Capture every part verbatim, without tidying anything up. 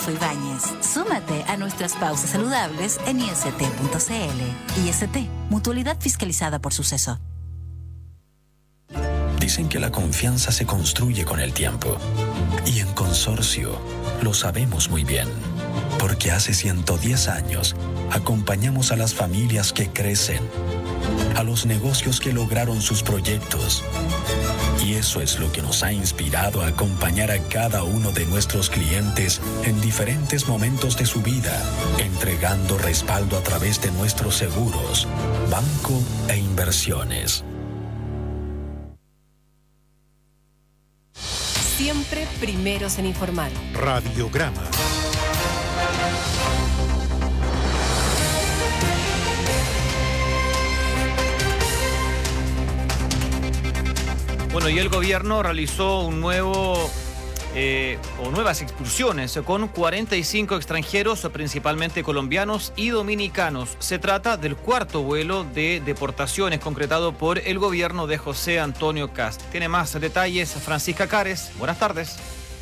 Adolfo Ibáñez. Súmate a nuestras pausas saludables en I S T punto C L. I S T, Mutualidad Fiscalizada por Suceso. Dicen que la confianza se construye con el tiempo. Y en Consorcio lo sabemos muy bien. Porque hace ciento diez años acompañamos a las familias que crecen, a los negocios que lograron sus proyectos. Y eso es lo que nos ha inspirado a acompañar a cada uno de nuestros clientes en diferentes momentos de su vida, entregando respaldo a través de nuestros seguros, banco e inversiones. Siempre primeros en informar. Radiograma. Bueno, y el gobierno realizó un nuevo eh, o nuevas expulsiones con cuarenta y cinco extranjeros, principalmente colombianos y dominicanos. Se trata del cuarto vuelo de deportaciones concretado por el gobierno de José Antonio Kast. Tiene más detalles Francisca Cares. Buenas tardes.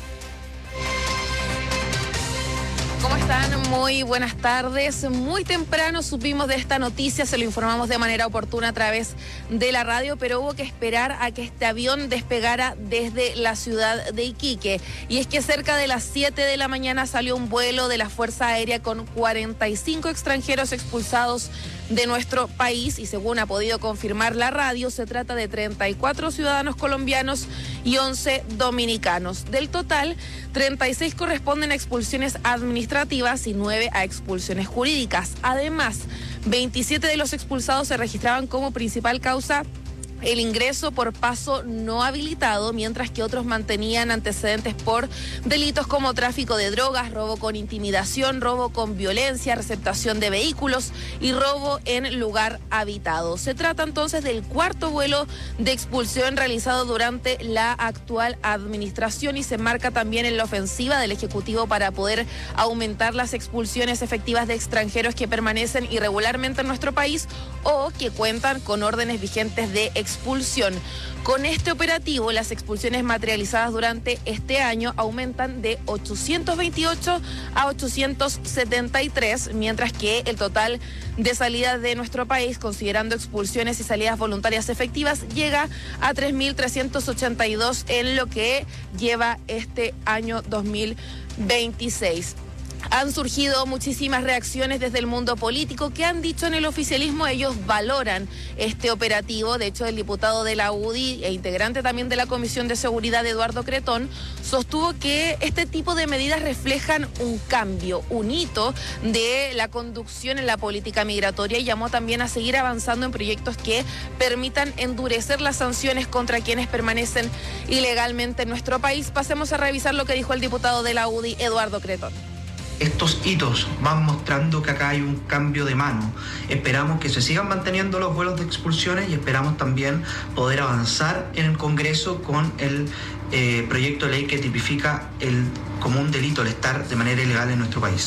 ¿Cómo están? Muy buenas tardes. Muy temprano supimos de esta noticia, se lo informamos de manera oportuna a través de la radio, pero hubo que esperar a que este avión despegara desde la ciudad de Iquique. Y es que cerca de las siete de la mañana salió un vuelo de la Fuerza Aérea con cuarenta y cinco extranjeros expulsados de nuestro país y según ha podido confirmar la radio, se trata de treinta y cuatro ciudadanos colombianos y once dominicanos. Del total, treinta y seis corresponden a expulsiones administrativas y nueve a expulsiones jurídicas. Además, veintisiete de los expulsados se registraban como principal causa el ingreso por paso no habilitado, mientras que otros mantenían antecedentes por delitos como tráfico de drogas, robo con intimidación, robo con violencia, receptación de vehículos y robo en lugar habitado. Se trata entonces del cuarto vuelo de expulsión realizado durante la actual administración y se marca también en la ofensiva del Ejecutivo para poder aumentar las expulsiones efectivas de extranjeros que permanecen irregularmente en nuestro país o que cuentan con órdenes vigentes de expulsión. expulsión. Con este operativo, las expulsiones materializadas durante este año aumentan de ochocientos veintiocho a ochocientos setenta y tres, mientras que el total de salidas de nuestro país, considerando expulsiones y salidas voluntarias efectivas, llega a tres mil trescientos ochenta y dos en lo que lleva este año dos mil veintiséis. Han surgido muchísimas reacciones desde el mundo político que han dicho en el oficialismo ellos valoran este operativo. De hecho, el diputado de la U D I e integrante también de la Comisión de Seguridad, Eduardo Cretón, sostuvo que este tipo de medidas reflejan un cambio, un hito de la conducción en la política migratoria y llamó también a seguir avanzando en proyectos que permitan endurecer las sanciones contra quienes permanecen ilegalmente en nuestro país. Pasemos a revisar lo que dijo el diputado de la U D I, Eduardo Cretón. Estos hitos van mostrando que acá hay un cambio de mano. Esperamos que se sigan manteniendo los vuelos de expulsiones y esperamos también poder avanzar en el Congreso con el eh, proyecto de ley que tipifica el, como un delito el estar de manera ilegal en nuestro país.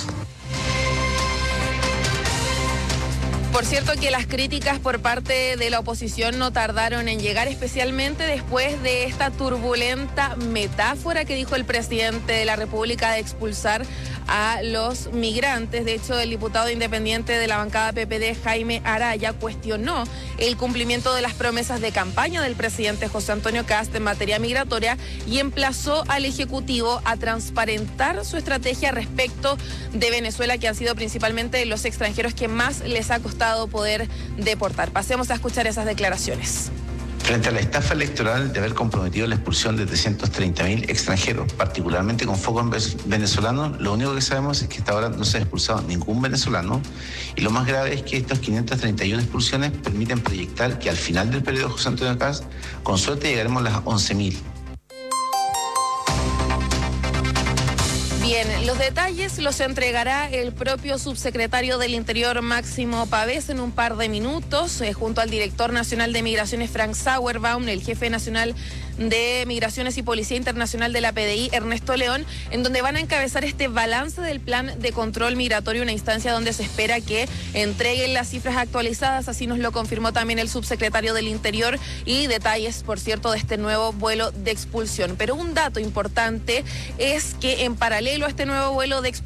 Por cierto que las críticas por parte de la oposición no tardaron en llegar, especialmente después de esta turbulenta metáfora que dijo el presidente de la República de expulsar a los migrantes. De hecho, el diputado independiente de la bancada P P D, Jaime Araya, cuestionó el cumplimiento de las promesas de campaña del presidente José Antonio Kast en materia migratoria y emplazó al Ejecutivo a transparentar su estrategia respecto de Venezuela, que han sido principalmente los extranjeros que más les ha costado poder deportar. Pasemos a escuchar esas declaraciones. Frente a la estafa electoral de haber comprometido la expulsión de trescientos treinta mil extranjeros, particularmente con foco en venezolanos, lo único que sabemos es que hasta ahora no se ha expulsado ningún venezolano y lo más grave es que estas quinientas treinta y una expulsiones permiten proyectar que al final del periodo de José Antonio Kast, con suerte llegaremos a las once mil. Bien, los detalles los entregará el propio subsecretario del Interior, Máximo Pavés, en un par de minutos, eh, junto al director nacional de Migraciones, Frank Sauerbaum, el jefe nacional de Migraciones y Policía Internacional de la P D I, Ernesto León, en donde van a encabezar este balance del plan de control migratorio, una instancia donde se espera que entreguen las cifras actualizadas, así nos lo confirmó también el subsecretario del Interior, y detalles, por cierto, de este nuevo vuelo de expulsión. Pero un dato importante es que en paralelo a este nuevo vuelo de expulsión,